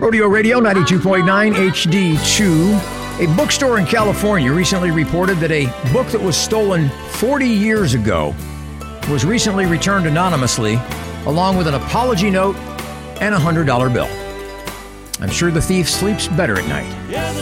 Rodeo Radio 92.9 HD2. A bookstore in California recently reported that a book that was stolen 40 years ago was recently returned anonymously, along with an apology note and a $100 bill. I'm sure the thief sleeps better at night.